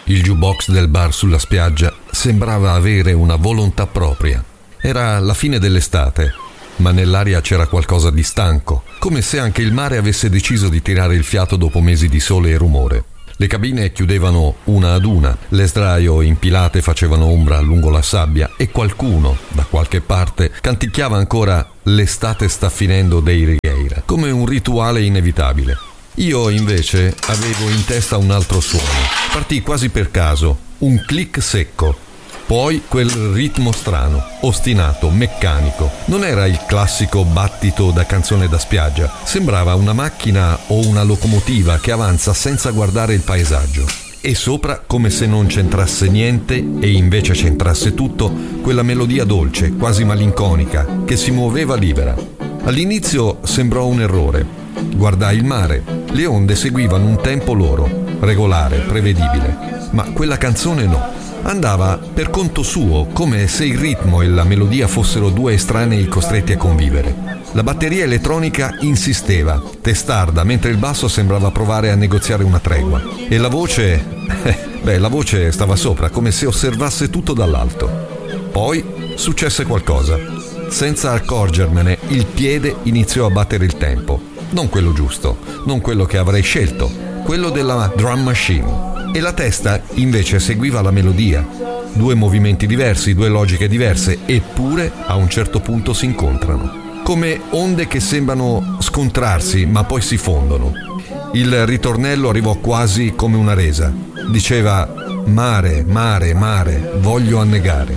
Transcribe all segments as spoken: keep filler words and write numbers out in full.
Il jukebox del bar sulla spiaggia sembrava avere una volontà propria. Era la fine dell'estate, ma nell'aria c'era qualcosa di stanco, come se anche il mare avesse deciso di tirare il fiato dopo mesi di sole e rumore. Le cabine chiudevano una ad una, le sdraio impilate facevano ombra lungo la sabbia e qualcuno, da qualche parte, canticchiava ancora "L'estate sta finendo" dei Righeira, come un rituale inevitabile. Io invece avevo in testa un altro suono. Partì quasi per caso, un click secco. Poi quel ritmo strano, ostinato, meccanico. Non era il classico battito da canzone da spiaggia. Sembrava una macchina o una locomotiva che avanza senza guardare il paesaggio. E sopra, come se non c'entrasse niente e invece c'entrasse tutto, quella melodia dolce, quasi malinconica, che si muoveva libera. All'inizio sembrò un errore. Guardai il mare. Le onde seguivano un tempo loro, regolare, prevedibile. Ma quella canzone no. Andava per conto suo, come se il ritmo e la melodia fossero due estranei costretti a convivere. La batteria elettronica insisteva, testarda, mentre il basso sembrava provare a negoziare una tregua. E la voce... Eh, beh, la voce stava sopra, come se osservasse tutto dall'alto. Poi successe qualcosa. Senza accorgermene, il piede iniziò a battere il tempo. Non quello giusto, non quello che avrei scelto, quello della drum machine. E la testa invece seguiva la melodia. Due movimenti diversi, due logiche diverse, eppure a un certo punto si incontrano. Come onde che sembrano scontrarsi, ma poi si fondono. Il ritornello arrivò quasi come una resa. Diceva: mare, mare, mare, voglio annegare.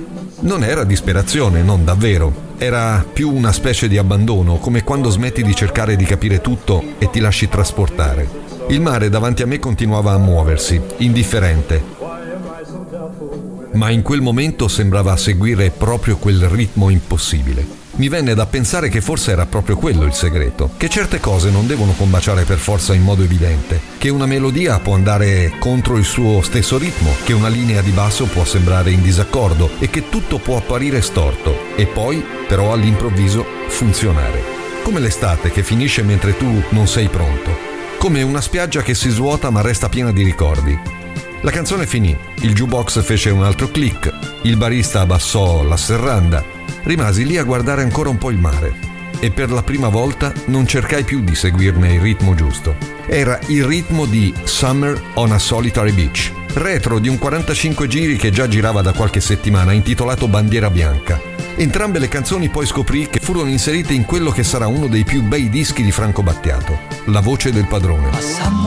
Non era disperazione, non davvero. Era più una specie di abbandono, come quando smetti di cercare di capire tutto e ti lasci trasportare. Il mare davanti a me continuava a muoversi, indifferente. Ma in quel momento sembrava seguire proprio quel ritmo impossibile. Mi venne da pensare che forse era proprio quello il segreto, che certe cose non devono combaciare per forza in modo evidente, che una melodia può andare contro il suo stesso ritmo, che una linea di basso può sembrare in disaccordo e che tutto può apparire storto e poi, però all'improvviso, funzionare. Come l'estate che finisce mentre tu non sei pronto. Come una spiaggia che si svuota ma resta piena di ricordi. La canzone finì, il jukebox fece un altro click, il barista abbassò la serranda, rimasi lì a guardare ancora un po' il mare e per la prima volta non cercai più di seguirne il ritmo giusto. Era il ritmo di Summer on a Solitary Beach, retro di un quarantacinque giri che già girava da qualche settimana, intitolato Bandiera Bianca. Entrambe le canzoni poi scoprì che furono inserite in quello che sarà uno dei più bei dischi di Franco Battiato, La voce del padrone.